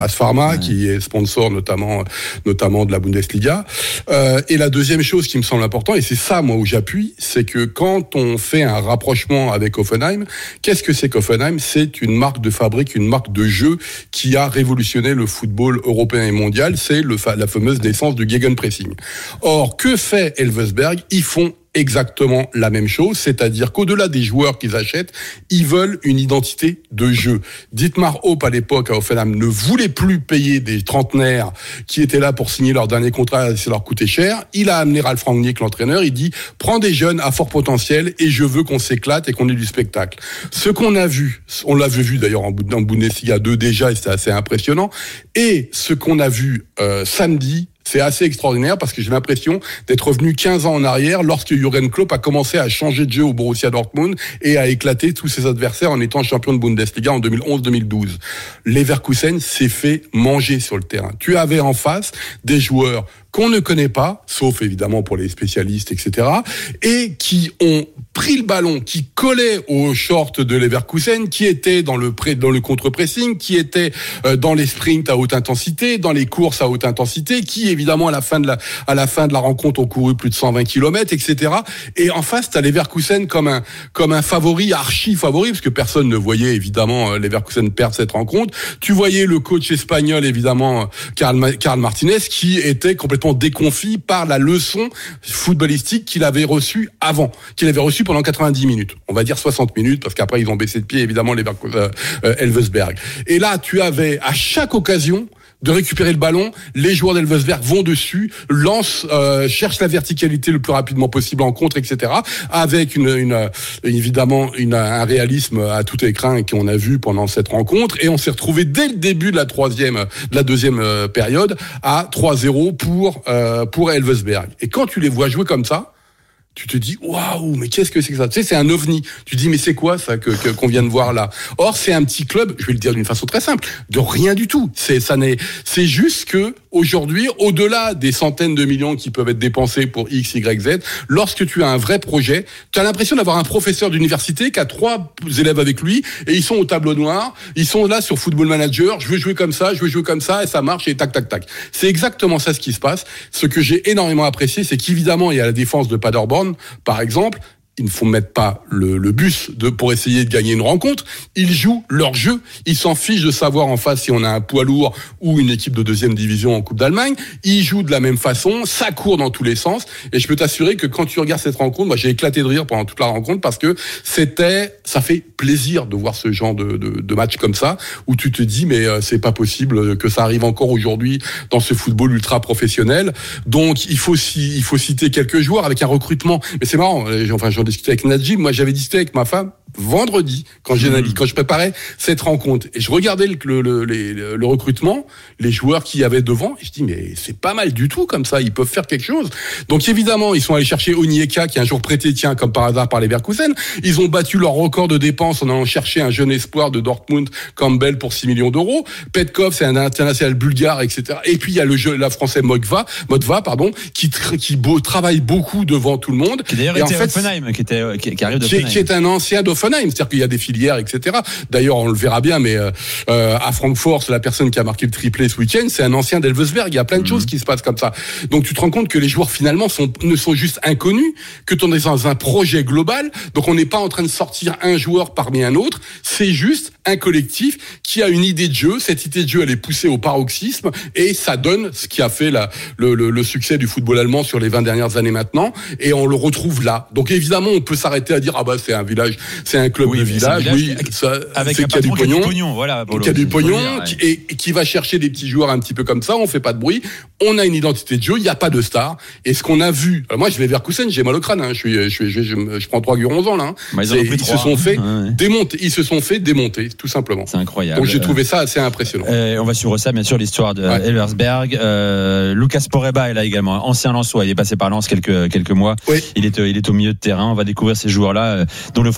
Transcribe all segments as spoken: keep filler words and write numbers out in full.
Pharma, ouais. qui est sponsor notamment, notamment de la Bundesliga. Euh, et la deuxième chose qui me semble important, et c'est ça moi où j'appuie, c'est que quand on fait un rapprochement avec Hoffenheim, qu'est-ce que c'est qu'Hoffenheim ? C'est une marque de fabrique, une marque de jeu qui a révolutionné le football européen et mondial. C'est le, la fameuse naissance du Gegenpressing. Or, que fait Elversberg ? Ils font exactement la même chose, c'est-à-dire qu'au-delà des joueurs qu'ils achètent, ils veulent une identité de jeu. Dietmar Hopp, à l'époque, à Hoffenheim, ne voulait plus payer des trentenaires qui étaient là pour signer leur dernier contrat, ça leur coûtait cher. Il a amené Ralf Rangnick, l'entraîneur, il dit « Prends des jeunes à fort potentiel et je veux qu'on s'éclate et qu'on ait du spectacle ». Ce qu'on a vu, on l'avait vu d'ailleurs en Bundesliga deux déjà, et c'était assez impressionnant, et ce qu'on a vu euh, samedi, c'est assez extraordinaire parce que j'ai l'impression d'être revenu quinze ans en arrière lorsque Jürgen Klopp a commencé à changer de jeu au Borussia Dortmund et à éclater tous ses adversaires en étant champion de Bundesliga en deux mille onze deux mille douze. Leverkusen s'est fait manger sur le terrain. Tu avais en face des joueurs qu'on ne connaît pas, sauf évidemment pour les spécialistes, et cetera, et qui ont pris le ballon, qui collaient aux shorts de Leverkusen, qui étaient dans le pré, dans le contre-pressing, qui étaient euh, dans les sprints à haute intensité, dans les courses à haute intensité, qui évidemment à la fin de la à la fin de la rencontre ont couru plus de cent vingt kilomètres, et cetera. Et en face, t'as Leverkusen comme un comme un favori, archi favori, parce que personne ne voyait évidemment Leverkusen perdre cette rencontre. Tu voyais le coach espagnol évidemment, Karl, Karl Martinez, qui était complètement déconfit par la leçon footballistique qu'il avait reçue avant, qu'il avait reçue pendant quatre-vingt-dix minutes. On va dire soixante minutes, parce qu'après ils ont baissé de pied, évidemment, les euh, euh, Elversberg. Et là, tu avais à chaque occasion de récupérer le ballon, les joueurs d'Elversberg vont dessus, lancent, euh, cherchent la verticalité le plus rapidement possible en contre, et cetera. Avec une, une évidemment une, un réalisme à tout écrin qu'on a vu pendant cette rencontre. Et on s'est retrouvé dès le début de la troisième, de la deuxième euh, période à trois zéro pour euh, pour Elversberg. Et quand tu les vois jouer comme ça, tu te dis waouh, mais qu'est-ce que c'est que ça ? Tu sais, c'est un ovni. Tu te dis mais c'est quoi ça que, que qu'on vient de voir là ? Or c'est un petit club, je vais le dire d'une façon très simple, de rien du tout. C'est ça n'est, c'est juste que aujourd'hui, au-delà des centaines de millions qui peuvent être dépensés pour X, Y, Z, lorsque tu as un vrai projet, tu as l'impression d'avoir un professeur d'université qui a trois élèves avec lui et ils sont au tableau noir, ils sont là sur Football Manager, je veux jouer comme ça, je veux jouer comme ça et ça marche et tac tac tac. C'est exactement ça ce qui se passe. Ce que j'ai énormément apprécié, c'est qu'évidemment il y a la défense de Paderborn, par exemple. Ils ne font mettre pas le, le bus de, pour essayer de gagner une rencontre. Ils jouent leur jeu. Ils s'en fichent de savoir en face si on a un poids lourd ou une équipe de deuxième division en Coupe d'Allemagne. Ils jouent de la même façon. Ça court dans tous les sens. Et je peux t'assurer que quand tu regardes cette rencontre, moi j'ai éclaté de rire pendant toute la rencontre parce que c'était, ça fait plaisir de voir ce genre de, de, de match comme ça où tu te dis mais euh, c'est pas possible que ça arrive encore aujourd'hui dans ce football ultra professionnel. Donc il faut si, il faut citer quelques joueurs avec un recrutement. Mais c'est marrant. Enfin, j'en discutais avec Najib, moi j'avais discuté avec ma femme vendredi quand j'ai mmh. quand je préparais cette rencontre et je regardais le, le, le, le, le recrutement, les joueurs qu'il y avait devant et je dis mais c'est pas mal du tout comme ça, ils peuvent faire quelque chose. Donc évidemment ils sont allés chercher Onyeka qui est un jour prêté tiens comme par hasard par les Leverkusen, ils ont battu leur record de dépenses en allant chercher un jeune espoir de Dortmund, Campbell pour six millions d'euros, Petkov c'est un international bulgare, et cetera. Et puis il y a le jeu la français Modva, Modva pardon qui qui beau, travaille beaucoup devant tout le monde, qui d'ailleurs et était en fait, Hoffenheim, qui était qui, qui arrive de qui, qui est un ancien d'Hoffenheim. C'est-à-dire qu'il y a des filières, et cetera. D'ailleurs, on le verra bien, mais euh, à Francfort, la personne qui a marqué le triplé ce week-end, c'est un ancien d'Elversberg. Il y a plein de mmh. choses qui se passent comme ça. Donc, tu te rends compte que les joueurs, finalement, sont, ne sont juste inconnus, que tu es dans un projet global. Donc, on n'est pas en train de sortir un joueur parmi un autre. C'est juste un collectif qui a une idée de jeu. Cette idée de jeu, elle est poussée au paroxysme et ça donne ce qui a fait la, le, le, le succès du football allemand sur les vingt dernières années maintenant. Et on le retrouve là. Donc, évidemment, on peut s'arrêter à dire, ah bah, c'est un village, c'est un club oui, de village, village oui, qui, ça, avec c'est un qu'il y a du patron qui a pognon, du pognon, voilà, qui a du pognon, qui, et, et qui va chercher des petits joueurs un petit peu comme ça, on fait pas de bruit, on a une identité de jeu, il y a pas de star, et ce qu'on a vu, alors moi je vais vers Leverkusen, j'ai mal au crâne, hein, je suis, je suis, je, je, je prends trois Guronzans là, hein. Bah, ils, ils se sont fait hein, ouais. démonter, ils se sont fait démonter, tout simplement. C'est incroyable. Donc j'ai trouvé ça assez impressionnant. Euh, on va suivre ça, bien sûr, l'histoire de ouais. Elversberg. Euh, Lucas Poreba est là également, ancien Lensois, il est passé par Lens quelques quelques mois. Oui. Il est, il est au milieu de terrain. On va découvrir ces joueurs-là, dont le Français que tu as cité.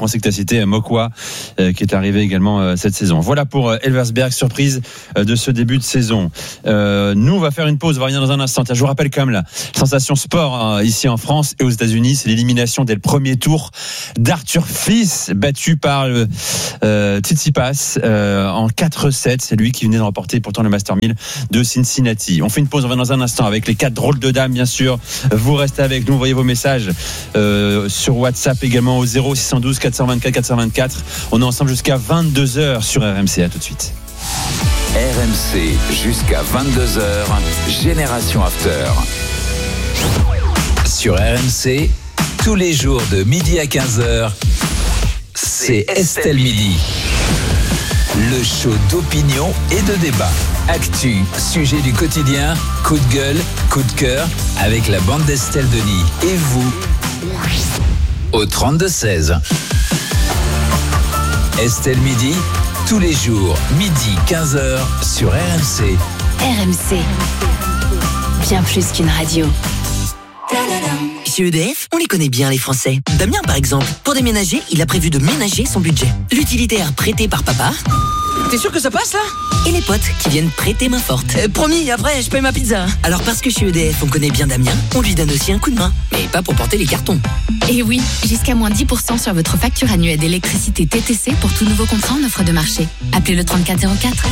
l'université Mokwa, euh, qui est arrivé également euh, cette saison. Voilà pour euh, Elversberg, surprise euh, de ce début de saison. Euh, nous, on va faire une pause, on va revenir dans un instant. Tiens, je vous rappelle quand même la sensation sport hein, ici en France et aux États-Unis, c'est l'élimination dès le premier tour d'Arthur Fils, battu par le euh, Tsitsipas euh, en quatre sept. C'est lui qui venait de remporter pourtant le Master mille de Cincinnati. On fait une pause, on va dans un instant avec les quatre drôles de dames, bien sûr. Vous restez avec nous, envoyez vos messages euh, sur WhatsApp également au zéro six un deux quatre deux quatre quatre deux quatre. On est ensemble jusqu'à vingt-deux heures sur R M C. À tout de suite. R M C jusqu'à vingt-deux heures, Génération After. Sur R M C, tous les jours de midi à quinze heures, c'est Estelle Midi. Le show d'opinion et de débat. Actu, sujet du quotidien, coup de gueule, coup de cœur, avec la bande d'Estelle Denis. Et vous, au trente-deux seize. Estelle Midi, tous les jours, midi quinze heures, sur R M C. R M C, bien plus qu'une radio. Chez E D F, on les connaît bien les Français. Damien par exemple, pour déménager, il a prévu de ménager son budget. L'utilitaire prêté par papa. T'es sûr que ça passe là? Et les potes qui viennent prêter main forte. Euh, promis, après je paye ma pizza. Alors parce que chez E D F on connaît bien Damien, on lui donne aussi un coup de main. Mais pas pour porter les cartons. Et oui, jusqu'à moins dix pour cent sur votre facture annuelle d'électricité T T C pour tout nouveau contrat en offre de marché. Appelez le trente-quatre zéro quatre.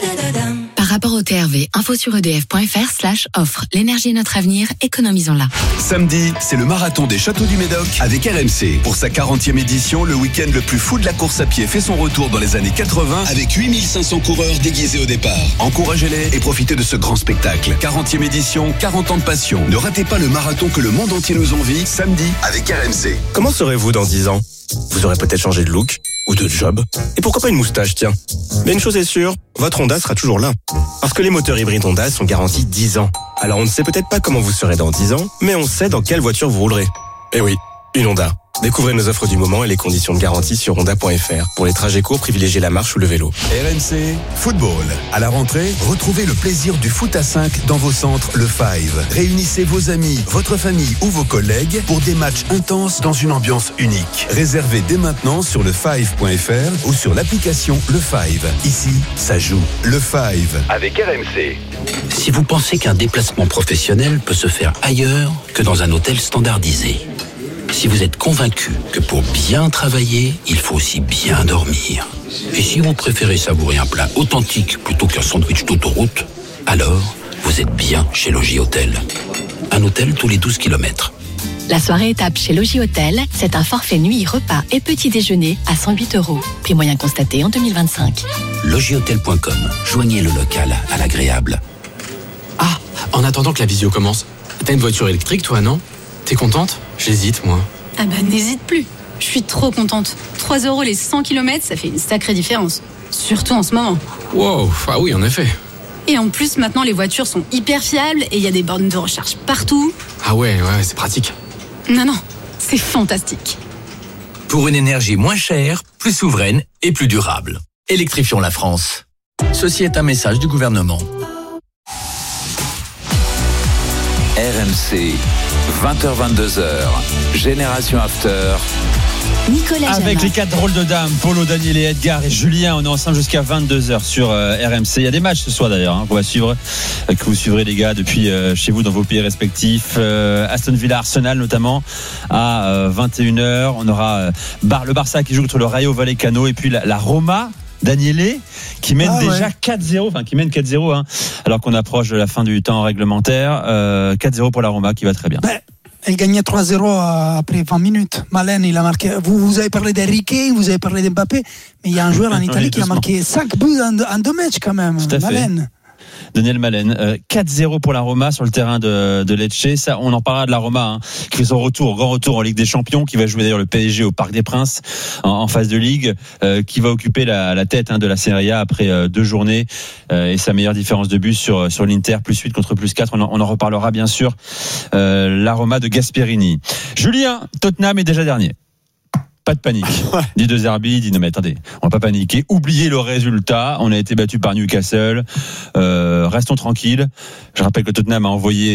Par rapport au T R V, info sur edf.fr slash offre. L'énergie est notre avenir, économisons-la. Samedi, c'est le marathon des Châteaux du Médoc avec R M C. Pour sa quarantième édition, le week-end le plus fou de la course à pied fait son retour dans les années quatre-vingts avec huit mille cinq cents coureurs déguisés au départ. Encouragez-les et profitez de ce grand spectacle. quarantième édition, quarante ans de passion. Ne ratez pas le marathon que le monde entier nous envie, samedi avec R M C. Comment serez-vous dans dix ans? Vous aurez peut-être changé de look ou de job. Et pourquoi pas une moustache, tiens. Mais une chose est sûre, votre Honda sera toujours là. Parce que les moteurs hybrides Honda sont garantis dix ans. Alors on ne sait peut-être pas comment vous serez dans dix ans, mais on sait dans quelle voiture vous roulerez. Eh oui, une Honda. Découvrez nos offres du moment et les conditions de garantie sur honda point f r. Pour les trajets courts, privilégiez la marche ou le vélo. R M C Football. À la rentrée, retrouvez le plaisir du foot à cinq dans vos centres Le Five. Réunissez vos amis, votre famille ou vos collègues pour des matchs intenses dans une ambiance unique. Réservez dès maintenant sur le five point f r ou sur l'application Le Five. Ici, ça joue. Le Five. Avec R M C. Si vous pensez qu'un déplacement professionnel peut se faire ailleurs que dans un hôtel standardisé, si vous êtes convaincu que pour bien travailler, il faut aussi bien dormir, et si vous préférez savourer un plat authentique plutôt qu'un sandwich d'autoroute, alors vous êtes bien chez Logis Hôtel. Un hôtel tous les douze kilomètres. La soirée étape chez Logis Hôtel, c'est un forfait nuit, repas et petit déjeuner à cent huit euros. Prix moyen constaté en deux mille vingt-cinq. logis hôtel point com. Joignez le local à l'agréable. Ah, en attendant que la visio commence, t'as une voiture électrique toi, non? T'es contente? J'hésite, moi. Ah bah n'hésite plus. Je suis trop contente. trois euros les cent kilomètres, ça fait une sacrée différence. Surtout en ce moment. Wow, ah oui, en effet. Et en plus, maintenant, les voitures sont hyper fiables et il y a des bornes de recharge partout. Ah ouais, ouais, c'est pratique. Non, non, c'est fantastique. Pour une énergie moins chère, plus souveraine et plus durable. Électrifions la France. Ceci est un message du gouvernement. R M C, vingt heures vingt-deux heures, Génération After. Nicolas Avec Jamin. les quatre drôles de dames, Polo, Daniel et Edgar et Julien, on est ensemble jusqu'à vingt-deux heures sur euh, R M C. Il y a des matchs ce soir d'ailleurs hein, qu'on va suivre, euh, que vous suivrez les gars depuis euh, chez vous dans vos pays respectifs. Euh, Aston Villa Arsenal notamment à euh, vingt et une heures. On aura euh, Bar, le Barça qui joue contre le Rayo Vallecano et puis la, la Roma. Daniele qui mène ah, déjà ouais. quatre zéro, enfin qui mène quatre zéro hein, alors qu'on approche de la fin du temps réglementaire. euh, quatre zéro pour la Roma qui va très bien. Ben, elle gagnait trois zéro après vingt minutes. Malen, il a marqué. Vous, vous avez parlé d'Enrique, vous avez parlé d'Mbappé, mais il y a un joueur en Italie qui a marqué cinq buts en, en deux matchs quand même. Tout à Malen. Fait. Daniel Malen, euh, quatre zéro pour la Roma sur le terrain de, de Lecce. Ça, on en parlera de la Roma, hein, qui fait son retour, grand retour en Ligue des Champions, qui va jouer d'ailleurs le P S G au Parc des Princes en, en phase de Ligue, euh, qui va occuper la, la tête hein, de la Serie A après euh, deux journées euh, et sa meilleure différence de but sur sur l'Inter, plus huit contre plus quatre. On en, on en reparlera bien sûr. Euh, la Roma de Gasperini. Julien, Tottenham est déjà dernier. Pas de panique. Ouais. Dit De Zerbi, dit non mais attendez, on va pas paniquer. Oubliez le résultat. On a été battu par Newcastle. Euh, restons tranquilles. Je rappelle que Tottenham a envoyé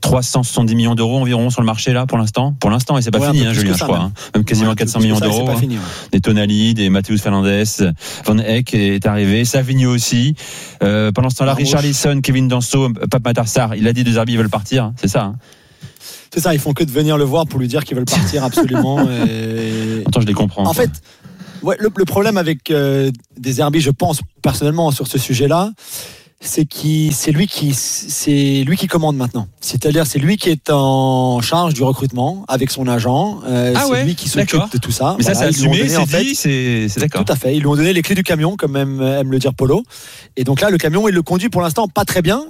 trois cent soixante-dix millions d'euros environ sur le marché là pour l'instant. Pour l'instant, et c'est pas ouais, fini, hein, Julien, je crois. Même, hein. même quasiment ouais, quatre cents millions ça, d'euros. Hein. Fini, ouais. Des Tonali, des Matheus Fernandes, Van Eyck est arrivé, Savigno aussi. Euh, pendant ce temps-là, Richarlison, Kevin Danso, Pape Matar Sarr, il a dit deux Zerbi veulent partir, hein, c'est ça. Hein. C'est ça, ils font que de venir le voir pour lui dire qu'ils veulent partir absolument. Et... Attends, je les comprends. En fait, ouais, le, le problème avec euh, des Zerbi, je pense personnellement sur ce sujet-là, c'est qui, c'est lui qui, c'est lui qui commande maintenant. C'est-à-dire, c'est lui qui est en charge du recrutement avec son agent. Euh, ah c'est ouais, lui qui s'occupe d'accord. de tout ça. Mais voilà, ça, c'est assumé, donné, c'est en fait, dit, c'est, c'est d'accord. Tout à fait. Ils lui ont donné les clés du camion, comme aime, aime le dire Polo. Et donc là, le camion, il le conduit pour l'instant pas très bien.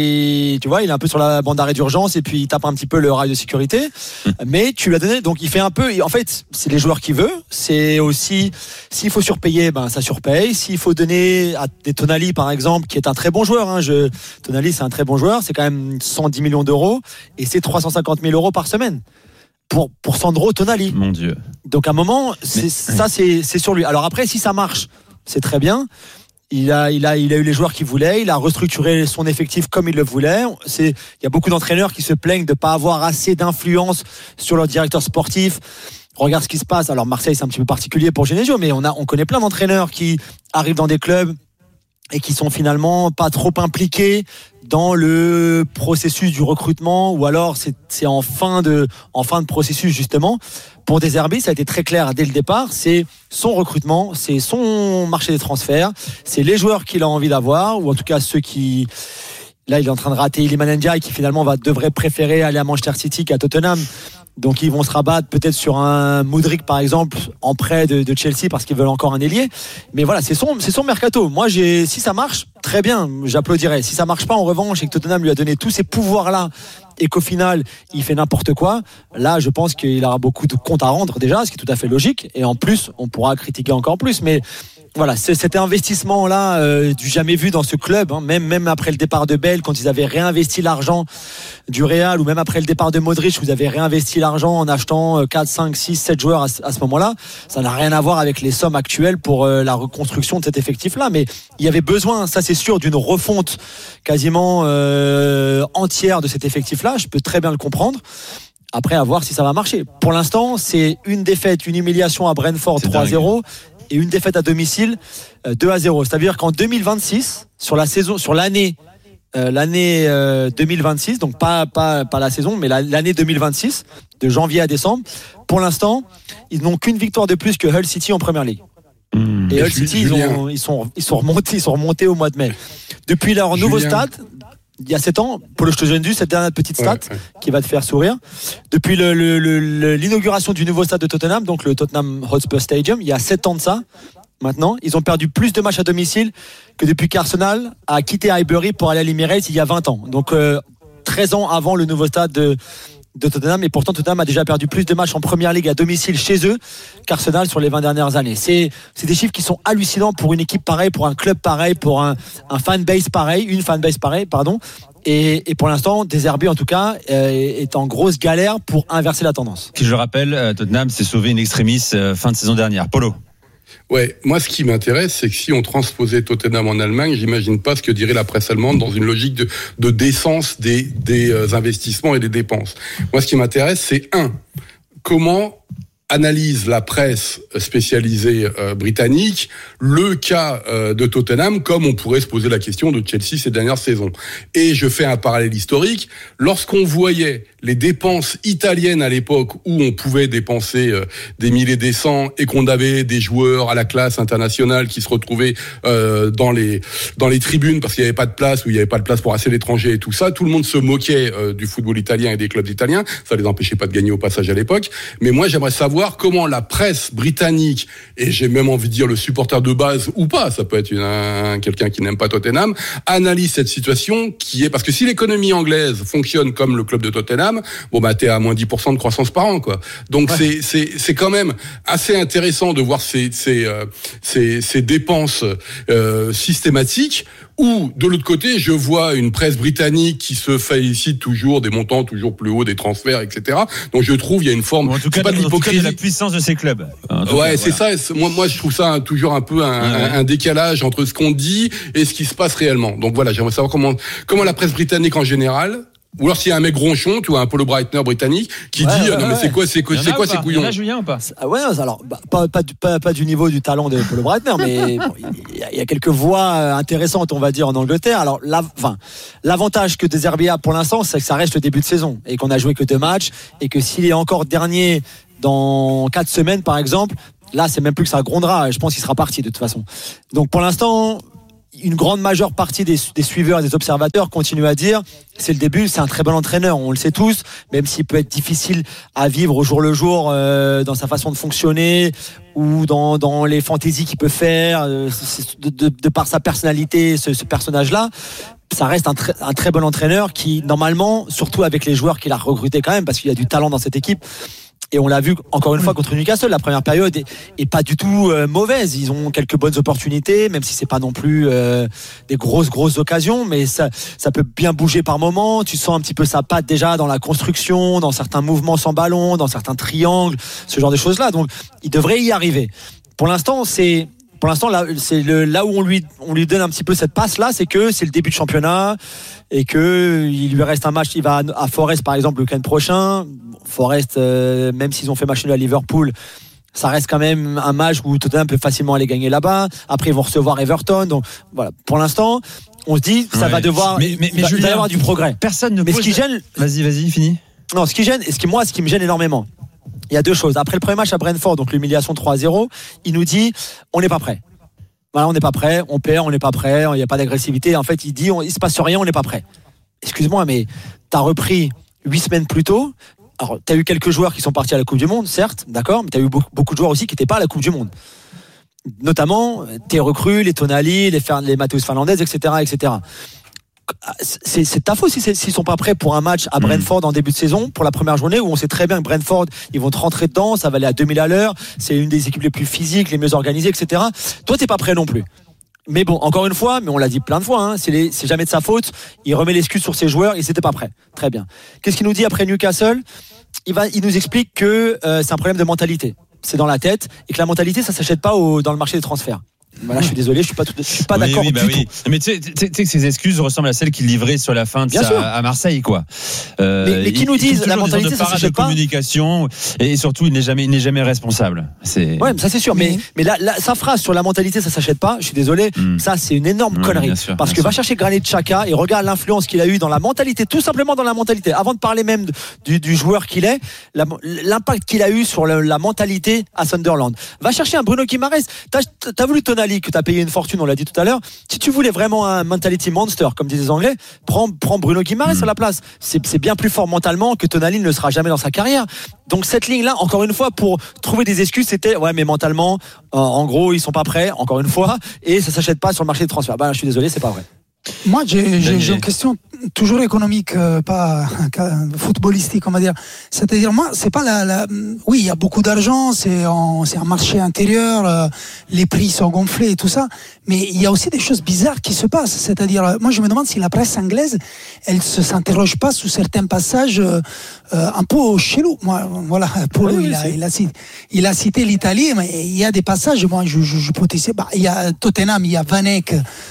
Et tu vois, il est un peu sur la bande d'arrêt d'urgence et puis il tape un petit peu le rail de sécurité. Hum. Mais tu lui as donné, donc il fait un peu. En fait, c'est les joueurs qu'il veut. C'est aussi, s'il faut surpayer, ben ça surpaye. S'il faut donner à des Tonali, par exemple, qui est un très bon joueur. Hein, je Tonali, c'est un très bon joueur, c'est quand même cent dix millions d'euros et c'est trois cent cinquante mille euros par semaine pour, pour Sandro Tonali. Mon Dieu. Donc à un moment, c'est, Mais... ça c'est, c'est sur lui. Alors après, si ça marche, c'est très bien. Il a, il, a, il a eu les joueurs qu'il voulait, il a restructuré son effectif comme il le voulait. C'est, il y a beaucoup d'entraîneurs qui se plaignent de ne pas avoir assez d'influence sur leur directeur sportif. Regarde ce qui se passe. Alors Marseille, c'est un petit peu particulier pour Genesio, mais on, a, on connaît plein d'entraîneurs qui arrivent dans des clubs et qui sont finalement pas trop impliqués dans le processus du recrutement, ou alors c'est, c'est en fin de, en fin de processus justement. Pour De Zerbi, ça a été très clair dès le départ, c'est son recrutement, c'est son marché des transferts, c'est les joueurs qu'il a envie d'avoir, ou en tout cas ceux qui... Là, il est en train de rater Iliman Ndiaye, qui finalement va, devrait préférer aller à Manchester City qu'à Tottenham. Donc ils vont se rabattre peut-être sur un Mudryk par exemple en prêt de, de Chelsea parce qu'ils veulent encore un ailier. Mais voilà, c'est son, c'est son mercato. Moi, j'ai, si ça marche, très bien, j'applaudirais. Si ça marche pas, en revanche, et que Tottenham lui a donné tous ces pouvoirs-là et qu'au final il fait n'importe quoi, là je pense qu'il aura beaucoup de comptes à rendre déjà, ce qui est tout à fait logique. Et en plus, on pourra critiquer encore plus. Mais voilà, c'est cet investissement-là euh, du jamais vu dans ce club, hein, même, même après le départ de Bale, quand ils avaient réinvesti l'argent du Real, ou même après le départ de Modric, vous avez réinvesti l'argent en achetant quatre, cinq, six, sept joueurs à, à ce moment-là. Ça n'a rien à voir avec les sommes actuelles pour euh, la reconstruction de cet effectif-là, mais il y avait besoin, ça c'est sûr, d'une refonte quasiment euh, entière de cet effectif-là. Je peux très bien le comprendre. Après, à voir si ça va marcher. Pour l'instant, c'est une défaite, une humiliation à Brentford, c'est trois à zéro. Et une défaite à domicile, euh, deux à zéro. C'est-à-dire qu'en deux mille vingt-six, sur la saison, sur l'année, euh, l'année euh, deux mille vingt-six, donc pas pas pas la saison, mais la, l'année deux mille vingt-six, de janvier à décembre, pour l'instant, ils n'ont qu'une victoire de plus que Hull City en Première Ligue. Mmh. Et Hull City, ils, ont, ils sont ils sont remontés, ils sont remontés au mois de mai. Depuis leur Julien. nouveau stade. Il y a sept ans, Polo, je te donne juste cette dernière petite stat ouais, ouais. qui va te faire sourire. Depuis le, le, le, l'inauguration du nouveau stade de Tottenham, donc le Tottenham Hotspur Stadium, il y a sept ans de ça, maintenant, ils ont perdu plus de matchs à domicile que depuis qu'Arsenal a quitté Highbury pour aller à l'Emirates il y a vingt ans. Donc euh, treize ans avant le nouveau stade de, de Tottenham, et pourtant Tottenham a déjà perdu plus de matchs en Première Ligue à domicile chez eux qu'Arsenal sur les vingt dernières années. C'est, c'est des chiffres qui sont hallucinants pour une équipe pareille, pour un club pareil, pour un, un fanbase pareil, une fanbase pareille, pardon. Et, et pour l'instant, De Zerbi en tout cas euh, est en grosse galère pour inverser la tendance. Qui, je le rappelle, Tottenham s'est sauvé in extremis euh, fin de saison dernière. Polo. Ouais, moi ce qui m'intéresse, c'est que si on transposait Tottenham en Allemagne, j'imagine pas ce que dirait la presse allemande dans une logique de, de décence des, des euh, investissements et des dépenses. Moi ce qui m'intéresse, c'est un, comment analyse la presse spécialisée euh, britannique le cas euh, de Tottenham, comme on pourrait se poser la question de Chelsea ces dernières saisons. Et je fais un parallèle historique. Lorsqu'on voyait les dépenses italiennes à l'époque où on pouvait dépenser euh, des milliers des cents et qu'on avait des joueurs à la classe internationale qui se retrouvaient euh, dans les dans les tribunes parce qu'il n'y avait pas de place, ou il n'y avait pas de place pour assez d'étrangers et tout ça, tout le monde se moquait euh, du football italien et des clubs italiens. Ça les empêchait pas de gagner au passage à l'époque. Mais moi, j'aimerais savoir comment la presse britannique, et j'ai même envie de dire le supporter de base ou pas, ça peut être une, un, quelqu'un qui n'aime pas Tottenham, analyse cette situation qui est, parce que si l'économie anglaise fonctionne comme le club de Tottenham, bon bah t'es à moins dix pour cent de croissance par an, quoi. Donc ouais. c'est c'est c'est quand même assez intéressant de voir ces ces euh, ces, ces dépenses euh, systématiques. Ou, de l'autre côté, je vois une presse britannique qui se félicite toujours des montants toujours plus hauts, des transferts, et cetera. Donc je trouve il y a une forme, en tout cas, c'est pas de l'hypocrisie, de la puissance de ces clubs. Ouais, cas, c'est voilà. ça. C'est, moi, moi, je trouve ça un, toujours un peu un, ouais. un, un décalage entre ce qu'on dit et ce qui se passe réellement. Donc voilà, j'aimerais savoir comment comment la presse britannique en général Ou alors s'il y a un mec ronchon, tu vois, un Paulo Breitner britannique, qui Ouais, dit ouais, non mais ouais. c'est quoi, c'est quoi, c'est quoi ces couillons? Là, Julien ou pas? Ah ouais, alors bah, pas, pas, du- pas, pas du niveau du talent de Paulo Breitner, mais bon, il y, a- il y a quelques voix euh, intéressantes, on va dire, en Angleterre. Alors, la, enfin, l'avantage que De Zerbi a pour l'instant, c'est que ça reste le début de saison et qu'on a joué que deux matchs et que s'il est encore dernier dans quatre semaines, par exemple, là, c'est même plus que ça grondera. Je pense qu'il sera parti de toute façon. Donc, pour l'instant, une grande majeure partie des, des suiveurs et des observateurs continuent à dire c'est le début, c'est un très bon entraîneur, on le sait tous, même s'il peut être difficile à vivre au jour le jour euh, dans sa façon de fonctionner ou dans, dans les fantaisies qu'il peut faire, euh, de, de, de par sa personnalité, ce, ce personnage-là. Ça reste un, tr- un très bon entraîneur qui, normalement, surtout avec les joueurs qu'il a recrutés quand même, parce qu'il y a du talent dans cette équipe, et on l'a vu encore une fois contre Newcastle, la première période est, est pas du tout euh, mauvaise. Ils ont quelques bonnes opportunités, même si c'est pas non plus euh, des grosses grosses occasions, mais ça, ça peut bien bouger par moments. Tu sens un petit peu sa patte déjà dans la construction, dans certains mouvements sans ballon, dans certains triangles, ce genre de choses-là. Donc, il devrait y arriver. Pour l'instant, c'est Pour l'instant, là, c'est le, là où on lui, on lui donne un petit peu cette passe-là, c'est que c'est le début de championnat et que il lui reste un match. Il va à Forest, par exemple, le week-end prochain. Forest, euh, même s'ils ont fait match nul à Liverpool, ça reste quand même un match où Tottenham peut facilement aller gagner là-bas. Après, ils vont recevoir Everton. Donc, voilà. Pour l'instant, on se dit, ça Ouais. va devoir, Mais, mais, mais il va, il va Julien, y avoir du progrès. Personne ne Mais pose... ce qui gêne, Vas-y, vas-y, fini. non, ce qui gêne, et ce qui, moi, ce qui me gêne énormément, il y a deux choses. Après le premier match à Brentford, donc l'humiliation trois à zéro, il nous dit, on n'est pas prêt. Voilà, on n'est pas prêt, on perd, on n'est pas prêt, il n'y a pas d'agressivité. En fait, il dit, on, il se passe rien, on n'est pas prêt. Excuse-moi, mais t'as repris huit semaines plus tôt. Alors, t'as eu quelques joueurs qui sont partis à la Coupe du Monde, certes, d'accord, mais t'as eu beaucoup, beaucoup de joueurs aussi qui n'étaient pas à la Coupe du Monde. Notamment, tes recrues, les Tonali, les, Fer- les Matheus Fernandez, et cetera, et cetera. C'est, c'est ta faute si c'est, s'ils sont pas prêts pour un match à Brentford en début de saison, pour la première journée où on sait très bien que Brentford, ils vont te rentrer dedans, ça va aller à deux mille à l'heure, c'est une des équipes les plus physiques, les mieux organisées, et cetera. Toi, t'es pas prêt non plus. Mais bon, encore une fois, mais on l'a dit plein de fois, hein, c'est, les, c'est jamais de sa faute. Il remet l'excuse sur ses joueurs, ils n'étaient pas prêts. Très bien. Qu'est-ce qu'il nous dit après Newcastle? Il va, il nous explique que euh, c'est un problème de mentalité. C'est dans la tête et que la mentalité, ça s'achète pas au, dans le marché des transferts. Voilà, je suis désolé, je suis pas, tout, je suis pas Oui, d'accord oui, bah du oui. tout. Mais tu sais, tu sais- tu sais que ces excuses ressemblent à celles qu'il livrait sur la fin de Bien sa, sûr. à Marseille, quoi. Euh, Mais- mais qui il- nous il trouve disent, toujours la des sortes mentalité, de ça parades s'achète de pas. communication et surtout il n'est jamais, il n'est jamais responsable. C'est. Ouais, mais ça c'est sûr. Mais, mais là, là, sa phrase sur la mentalité, ça s'achète pas. Je suis désolé. Mm. Ça, c'est une énorme Ouais, connerie. bien sûr, Parce bien que va sûr. chercher Granit Xhaka et regarde l'influence qu'il a eu dans la mentalité, tout simplement dans la mentalité. Avant de parler même de- du, du joueur qu'il est, la- l'impact qu'il a eu sur le- la mentalité à Sunderland. Va chercher un Bruno Guimaraes. T'as, t'as voulu Tonali que t'as payé une fortune, on l'a dit tout à l'heure. Si tu voulais vraiment un mentality monster, comme disent les Anglais, prends, prends Bruno Guimaraes Mm. à la place. C'est, c'est bien plus fort mentalement que Tonali ne le sera jamais dans sa carrière. Donc cette ligne-là, encore une fois, pour trouver des excuses, c'était ouais, mais mentalement, euh, en gros, ils sont pas prêts, encore une fois, et ça s'achète pas sur le marché des transferts. Bah, je suis désolé, c'est pas vrai. Moi, j'ai, j'ai, Daniel. j'ai une question toujours économique, euh, pas euh, footballistique, on va dire. C'est-à-dire, moi, c'est pas la, la... Oui, il y a beaucoup d'argent, c'est, en, c'est un marché intérieur, euh, les prix sont gonflés et tout ça, mais il y a aussi des choses bizarres qui se passent. C'est-à-dire, euh, moi, je me demande si la presse anglaise, elle se s'interroge pas sous certains passages euh, euh, un peu chelous. Moi, voilà, Paulo, Oui, oui, il, a, c'est- il, a cité, il a cité l'Italie, mais il y a des passages, moi, je, je, je peux tester. Bah, il y a Tottenham, il y a Van Eyck,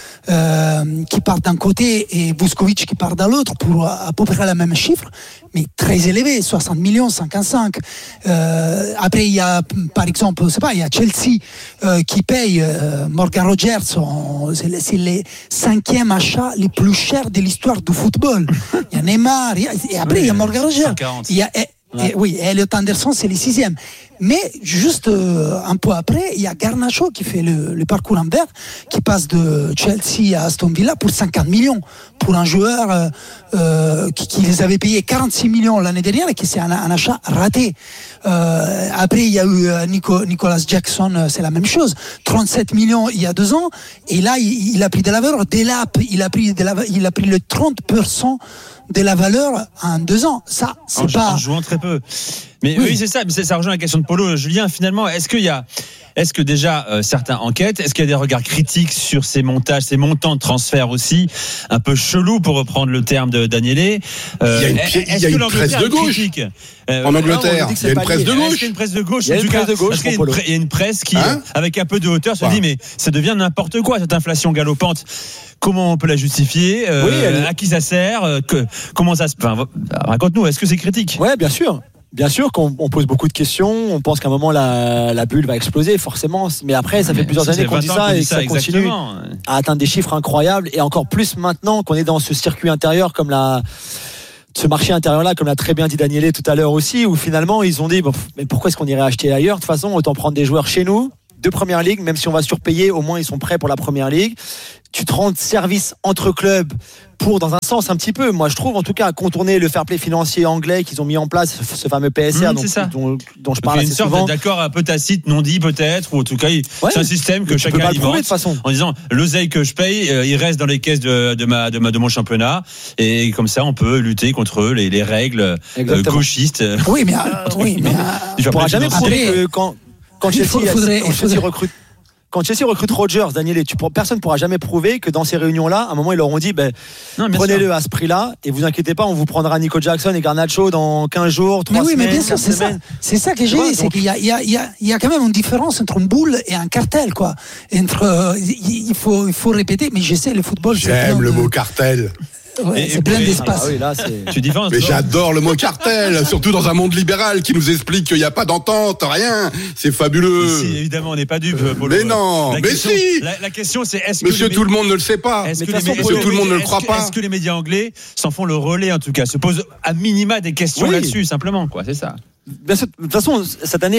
Euh, qui part d'un côté et Vuskovic qui part de l'autre pour à, à peu près la même chiffre, mais très élevé, soixante millions, cinquante-cinq. Euh, après, il y a, par exemple, je sais pas, il y a Chelsea euh, qui paye euh, Morgan Rogers, en- c'est, les- c'est les cinquièmes achats les plus chers de l'histoire du football. Il y a Neymar, il y a- et après, Oui, il y a Morgan Rogers. cent quarante. Il y a, et, et, oui, Elliot Anderson, c'est les sixièmes. Mais juste euh, un peu après, il y a Garnacho qui fait le, le parcours en vert, qui passe de Chelsea à Aston Villa pour cinquante millions. Pour un joueur euh, euh, qui, qui les avait payés quarante-six millions l'année dernière et qui c'est un, un achat raté. Euh, après, il y a eu euh, Nico, Nicolas Jackson, euh, c'est la même chose. trente-sept millions il y a deux ans. Et là, il, il a pris de la valeur. Delap, il a pris, de la, il a pris le trente pour cent de la valeur en deux ans. Ça, c'est en, pas... en jouant très peu. Mais oui, oui c'est ça. Mais ça rejoint la question de Polo. Julien, finalement, est-ce qu'il y a, est-ce que déjà euh, certains enquêtent, est-ce qu'il y a des regards critiques sur ces montages, ces montants de transfert aussi, un peu chelou pour reprendre le terme de Daniele. Euh, il y a une, il y a une presse de gauche euh, en Angleterre. Il y a une presse de gauche. Il y a une presse de gauche. Il y a une presse de gauche. Parce qu'il y a une, il y a une presse qui, hein avec un peu de hauteur, se ouais. dit mais ça devient n'importe quoi cette inflation galopante. Comment on peut la justifier euh, oui, elle... À qui ça sert euh, que, Comment ça se... Enfin, raconte-nous, est-ce que c'est critique ? Ouais, bien sûr. Bien sûr qu'on on pose beaucoup de questions. On pense qu'à un moment la, la bulle va exploser, forcément. Mais après, ça fait mais plusieurs années qu'on dit ça et que ça, ça continue à atteindre des chiffres incroyables. Et encore plus maintenant qu'on est dans ce circuit intérieur comme la... ce marché intérieur-là, comme l'a très bien dit Daniele tout à l'heure aussi, où finalement ils ont dit bon, mais pourquoi est-ce qu'on irait acheter ailleurs ? De toute façon, autant prendre des joueurs chez nous, de première ligue, même si on va surpayer, au moins ils sont prêts pour la première ligue. Tu te rends service entre clubs pour, dans un sens, un petit peu, moi je trouve en tout cas, contourner le fair play financier anglais qu'ils ont mis en place, ce fameux P S R mmh, dont, dont, dont je parle assez souvent. Une sorte d'accord un peu tacite, non dit peut-être, ou en tout cas, ouais, c'est un système que chacun alimente en disant l'oseille que je paye, euh, il reste dans les caisses de, de, ma, de, ma, de mon championnat, et comme ça on peut lutter contre les, les règles euh, gauchistes. Oui, mais, euh, oui, mais euh, tu ne pourras jamais prouver que quand, quand Chelsea, faut, faudrait, quand Chelsea recrute. Quand Chelsea recrute Rodgers, Daniele, tu, personne ne pourra jamais prouver que dans ces réunions-là, à un moment, ils leur ont dit ben, prenez-le sûr. À ce prix-là et vous inquiétez pas, on vous prendra Nico Jackson et Garnacho dans quinze jours, trois mais oui, semaines. Mais bien sûr, c'est ça. C'est ça que j'ai dit, c'est qu'il y a, il y, a, il y, a, il y a quand même une différence entre une boule et un cartel, quoi. Entre, euh, il, faut, il faut répéter, mais je sais, le football, c'est. J'aime le de... mot cartel. Ouais, c'est plein d'espace. Ah oui, là, c'est... Tu différences, mais j'adore le mot cartel, surtout dans un monde libéral qui nous explique qu'il n'y a pas d'entente, rien. C'est fabuleux. Si, évidemment, on n'est pas dupes. Mais non, la mais question, si. La, la question, c'est est-ce que Monsieur les... tout le monde ne le sait pas. Est-ce que, les les... Monsieur tout le monde ne le croit que, pas. Est-ce que les médias anglais s'en font le relais en tout cas, se posent à minima des questions oui. là-dessus simplement, quoi. C'est ça. De toute façon, cette année,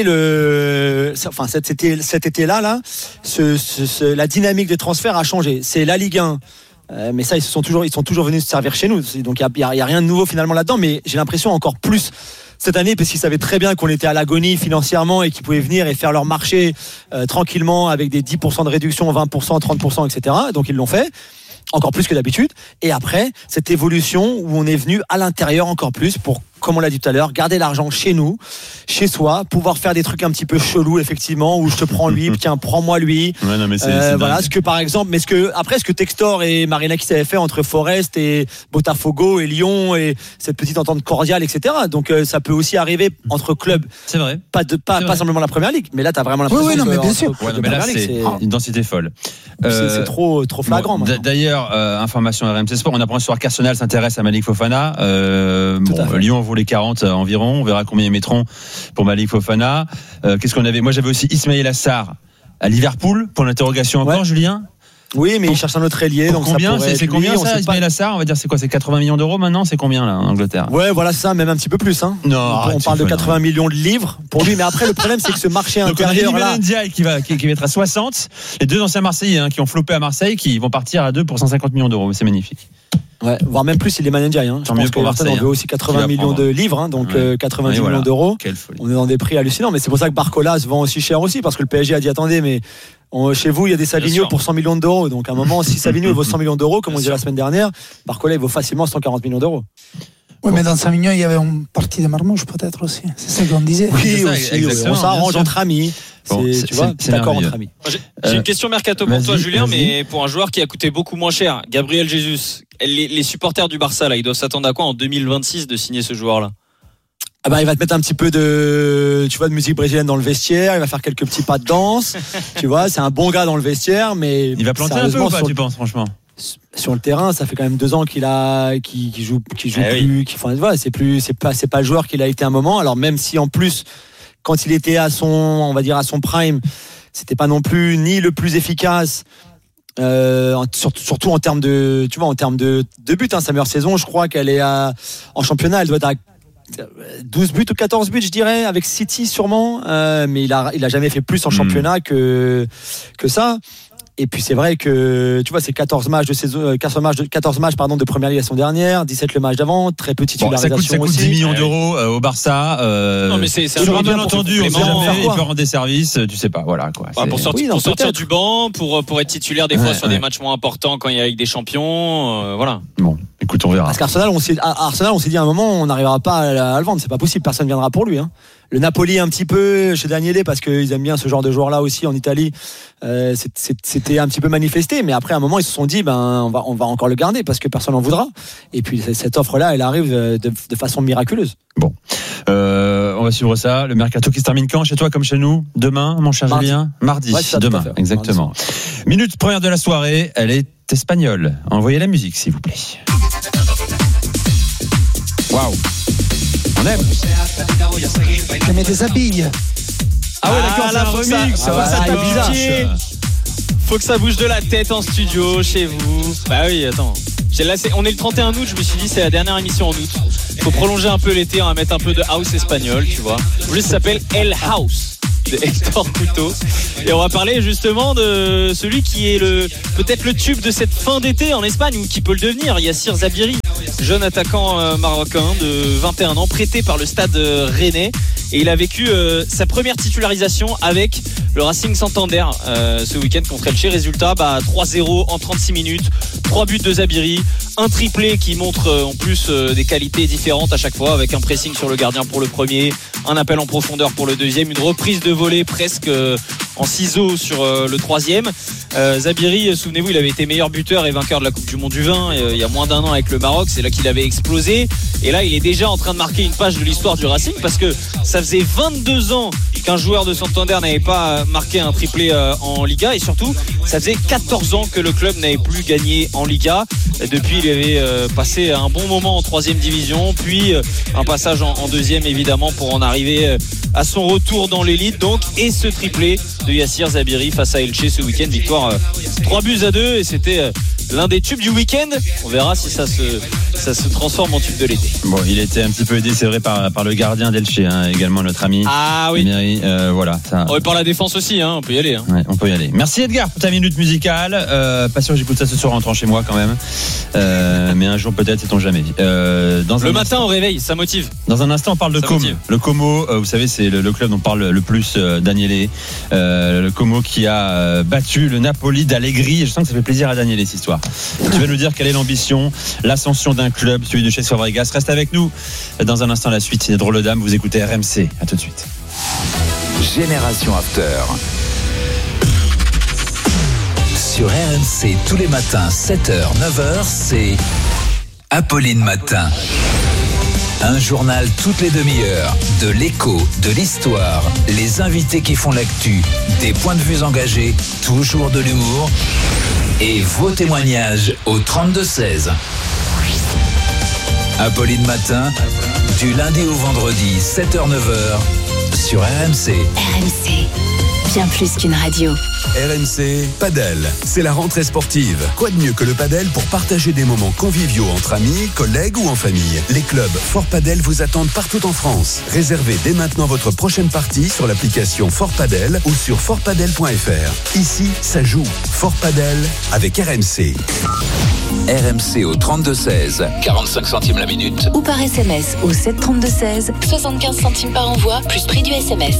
le, enfin cet été, cet été-là, là, ce, ce, ce, la dynamique des transferts a changé. C'est la Ligue un. Euh, mais ça, ils sont toujours, ils sont toujours venus se servir chez nous. Donc il y a, y a rien de nouveau finalement là-dedans. Mais j'ai l'impression encore plus cette année parce qu'ils savaient très bien qu'on était à l'agonie financièrement et qu'ils pouvaient venir et faire leur marché euh, tranquillement avec des dix pour cent de réduction, vingt pour cent, trente pour cent, et cetera. Donc ils l'ont fait. Encore plus que d'habitude. Et après, cette évolution où on est venu à l'intérieur encore plus pour, comme on l'a dit tout à l'heure, garder l'argent chez nous, chez soi, pouvoir faire des trucs un petit peu chelous, effectivement, où je te prends lui, tiens, prends-moi lui. Ouais, non, mais c'est, euh, c'est voilà, ce que par exemple, mais ce que, après, ce que Textor et Marinakis avaient fait entre Forest et Botafogo et Lyon et cette petite entente cordiale, et cetera. Donc, euh, ça peut aussi arriver entre clubs. C'est vrai. Pas de, pas, pas simplement la première ligue, mais là, t'as vraiment l'impression oui, oui, non, que, mais bien sûr. Ouais, non, mais là, c'est, c'est une densité folle. C'est, euh, c'est trop, trop flagrant. Bon, d'ailleurs, euh, information R M C Sport, on apprend ce soir qu'Arsenal s'intéresse à Malik Fofana. Euh, bon, Lyon vaut les quarante environ. On verra combien ils mettront pour Malik Fofana. Euh, qu'est-ce qu'on avait ? Moi, j'avais aussi Ismaïl Assar à Liverpool. Pour l'interrogation encore, ouais. Julien ? Oui, mais pour, il cherche un autre ailier. Donc combien ? Ça c'est, c'est combien lui, ça, Ismaïl Assar ? On va dire, c'est quoi ? C'est quatre-vingts millions d'euros maintenant ? C'est combien là en Angleterre ? Ouais, voilà, c'est ça, même un petit peu plus. Hein. Non, on, arrête, on parle de quatre-vingts millions de livres pour lui. Mais après, le problème, c'est que ce marché donc intérieur on a là. Ndiaye qui va, qui, qui va être à soixante. Les deux anciens Marseillais hein, qui ont floppé à Marseille, qui vont partir à deux pour cent cinquante millions d'euros. C'est magnifique. Ouais, voire même plus, il est Ndiaye. Hein. Je pense qu'Everton en veut aussi quatre-vingts millions de livres, hein, donc ouais. euh, quatre-vingt-dix voilà. millions d'euros. On est dans des prix hallucinants, mais c'est pour ça que Barcola se vend aussi cher aussi, parce que le P S G a dit attendez, mais on, chez vous il y a des Savigno pour cent millions d'euros, donc à un moment si Savigno vaut cent millions d'euros, comme on dit la semaine dernière, Barcola il vaut facilement cent quarante millions d'euros. Oui, mais dans Savigno il y avait une partie de Marmouche peut-être aussi. C'est ça qu'on disait. Oui, ça, aussi. On s'arrange entre amis. Bon, c'est, c'est, tu vois, c'est d'accord entre amis. J'ai, j'ai une question mercato pour vas-y, toi, Julien, vas-y. mais pour un joueur qui a coûté beaucoup moins cher, Gabriel Jesus. Les, les supporters du Barça, là, ils doivent s'attendre à quoi en deux mille vingt-six de signer ce joueur-là ? Ah bah, il va te mettre un petit peu de, tu vois, de musique brésilienne dans le vestiaire. Il va faire quelques petits pas de danse. Tu vois, c'est un bon gars dans le vestiaire, mais il va planter un peu ou pas, tu penses, franchement ? Sur le terrain, ça fait quand même deux ans qu'il a, qu'il, qu'il joue, qu'il joue eh plus, oui. qu'il, enfin, voilà, c'est plus, c'est pas, c'est pas le joueur qu'il a été un moment. Alors même si en plus, quand il était à son, on va dire à son prime, c'était pas non plus ni le plus efficace. Euh, surtout, surtout en termes de, tu vois, en termes de, de buts, hein, sa meilleure saison, je crois qu'elle est à, en championnat, elle doit être à douze buts ou quatorze buts, je dirais, avec City sûrement, euh, mais il a, il a jamais fait plus en championnat mmh. que, que ça. Et puis c'est vrai que tu vois, c'est quatorze matchs de saison, quatorze matchs de, quatorze matchs pardon de première ligue la saison dernière, dix-sept le match d'avant, très peu de titularisation bon, ça coûte, ça coûte aussi. dix millions d'euros euh, au Barça. Euh, non mais c'est, c'est sur un un malentendu, on sait jamais, il peut rendre des services, tu sais pas, voilà quoi. Bah, pour sortir, oui, non, pour sortir du banc, pour pour être titulaire des fois ouais, sur ouais. des matchs moins importants quand il y a Ligue des Champions, euh, voilà. Bon, écoute, on verra. Parce qu'Arsenal, on s'est, à Arsenal, on s'est dit à un moment, on n'arrivera pas à, à le vendre, c'est pas possible, personne viendra pour lui. Hein. Le Napoli un petit peu chez Daniele parce qu'ils aiment bien ce genre de joueurs-là aussi en Italie. Euh, c'est, c'est, c'était un petit peu manifesté, mais après à un moment ils se sont dit ben on va on va encore le garder parce que personne n'en voudra. Et puis cette offre-là, elle arrive de, de façon miraculeuse. Bon, euh, on va suivre ça. Le mercato qui se termine quand chez toi comme chez nous? Demain, mon cher Julien. Mardi, ouais, ça, demain, exactement. Mardi. Minute première de la soirée, elle est espagnole. Envoyez la musique, s'il vous plaît. Waouh. On aime. Je mets des habilles. Ah ouais, d'accord, ah, là, c'est un remix. Ça, ça, ça, ça, ça faut que ça bouge de la tête en studio, chez vous. Bah oui, attends. J'ai là, c'est, on est le trente et un août, je me suis dit c'est la dernière émission en août. Faut prolonger un peu l'été, on va mettre un peu de house espagnol, tu vois. Le jeu s'appelle El House de Hector Couto. Et on va parler justement de celui qui est le peut-être le tube de cette fin d'été en Espagne, ou qui peut le devenir, Yassir Zabiri, jeune attaquant euh, marocain de vingt et un ans, prêté par le Stade euh, Rennais. Et il a vécu euh, sa première titularisation avec le Racing Santander euh, ce week-end contre Elche. Résultat, bah, trois zéro en trente-six minutes, trois buts de Zabiri, un triplé qui montre euh, en plus euh, des qualités différentes à chaque fois, avec un pressing sur le gardien pour le premier, un appel en profondeur pour le deuxième, une reprise de volée presque euh, en ciseaux sur euh, le troisième. Euh, Zabiri, souvenez-vous, il avait été meilleur buteur et vainqueur de la Coupe du Monde du vin euh, il y a moins d'un an avec le Maroc. C'est là qu'il avait explosé. Et là, il est déjà en train de marquer une page de l'histoire du Racing, parce que ça faisait vingt-deux ans qu'un joueur de Santander n'avait pas marqué un triplé euh, en Liga, et surtout, ça faisait quatorze ans que le club n'avait plus gagné en Liga. Depuis, il avait euh, passé un bon moment en troisième division, puis euh, un passage en, en deuxième, évidemment, pour en arriver euh, à son retour dans l'élite. Donc, et ce triplé de Yassir Zabiri face à Elche ce week-end, victoire euh, trois buts à deux, et c'était euh, l'un des tubes du week-end. On verra si ça se, ça se transforme en tube de l'été. Bon, il était un petit peu aidé, c'est vrai, par, par le gardien d'Elche, hein, également notre ami. Ah oui. Emery, euh, voilà. Ça... Oh, et par la défense aussi, hein, on peut y aller. Hein. Ouais, on peut y aller. Merci Edgar pour ta minute musicale. Euh, pas sûr que j'écoute ça ce soir en rentrant chez moi quand même. Euh, mais un jour peut-être, sait-on jamais. Euh, dans le un matin instant, au réveil, ça motive. Dans un instant, on parle de ça Como. Motive. Le Como, euh, vous savez, c'est le, le club dont parle le plus euh, Daniele. Euh, le Como qui a euh, battu le Napoli d'Allegri. Je sens que ça fait plaisir à Daniele cette histoire. Tu vas nous dire quelle est l'ambition, l'ascension d'un club, celui de chez Fabregas. Reste avec nous. Dans un instant, la suite, c'est Drôle de Dame. Vous écoutez R M C. À tout de suite. Génération After. Sur R M C, tous les matins, sept heures, neuf heures, c'est Apolline Matin. Un journal toutes les demi-heures, de l'écho, de l'histoire, les invités qui font l'actu, des points de vue engagés, toujours de l'humour, et vos témoignages au trente-deux seize. Apolline Matin, du lundi au vendredi, sept heures, neuf heures, sur R M C. R M C, bien plus qu'une radio. R M C Padel, c'est la rentrée sportive. Quoi de mieux que le padel pour partager des moments conviviaux entre amis, collègues ou en famille? Les clubs Fort Padel vous attendent partout en France. Réservez dès maintenant votre prochaine partie sur l'application Fort Padel ou sur fort padel point f r. Ici, ça joue. Fort Padel avec R M C. R M C au trente-deux seize, quarante-cinq centimes la minute. Ou par S M S au sept trente-deux seize, soixante-quinze centimes par envoi, plus prix du S M S.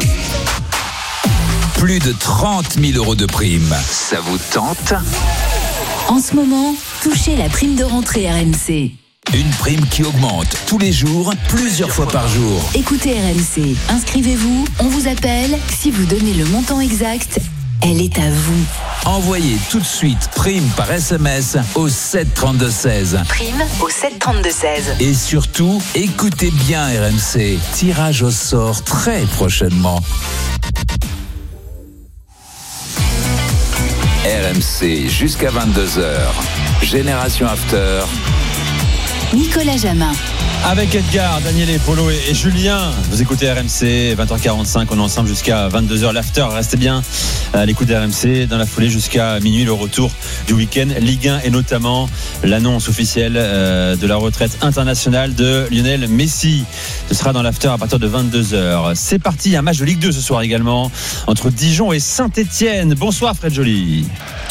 Plus de trente mille euros de prime. Ça vous tente? En ce moment, touchez la prime de rentrée R M C. Une prime qui augmente tous les jours, plusieurs fois par jour. Écoutez R M C, inscrivez-vous, on vous appelle. Si vous donnez le montant exact, elle est à vous. Envoyez tout de suite prime par S M S au sept trente-deux seize. Prime au sept trente-deux seize. Et surtout, écoutez bien R M C. Tirage au sort très prochainement. R M C jusqu'à vingt-deux heures. Génération After. Nicolas Jamin. Avec Edgar, Daniel, Polo et, et Julien, vous écoutez R M C, vingt heures quarante-cinq, on est ensemble jusqu'à vingt-deux heures. L'after, restez bien à l'écoute de R M C. Dans la foulée jusqu'à minuit, le retour du week-end Ligue un et notamment l'annonce officielle euh, de la retraite internationale de Lionel Messi. Ce sera dans l'after à partir de vingt-deux heures. C'est parti, un match de Ligue deux ce soir également entre Dijon et Saint-Etienne. Bonsoir Fred Joly.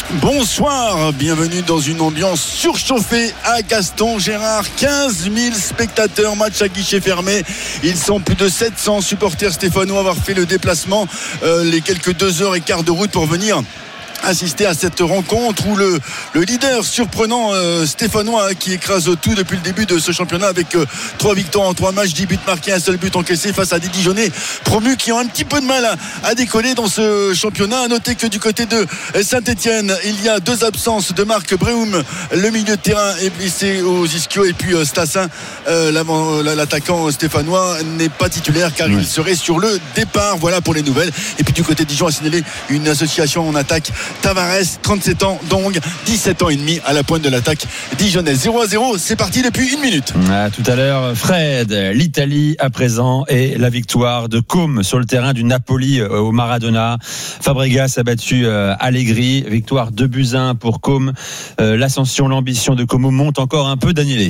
Bonsoir, bienvenue dans une ambiance surchauffée à Gaston Gérard. quinze mille spectateurs, match à guichet fermé. Ils sont plus de sept cents supporters stéphanois à avoir fait le déplacement, euh, les quelques deux heures et quart de route pour venir assister à cette rencontre où le, le leader surprenant euh, stéphanois qui écrase tout depuis le début de ce championnat avec euh, trois victoires en trois matchs, dix buts marqués, un seul but encaissé face à des Dijonnais promus qui ont un petit peu de mal à, à décoller dans ce championnat. À noter que du côté de Saint-Etienne, il y a deux absences de Marc Brehum, le milieu de terrain est blessé aux ischios, et puis euh, Stassin, euh, l'attaquant stéphanois, n'est pas titulaire car oui. il serait sur le départ. Voilà pour les nouvelles. Et puis du côté de Dijon, à signaler une association en attaque, Tavares, trente-sept ans, donc dix-sept ans et demi à la pointe de l'attaque dijonnaise. zéro à zéro, c'est parti depuis une minute. À tout à l'heure, Fred, l'Italie à présent et la victoire de Côme sur le terrain du Napoli au Maradona. Fabregas a battu Allegri, victoire deux buts à un pour Côme. L'ascension, l'ambition de Como monte encore un peu, Daniele.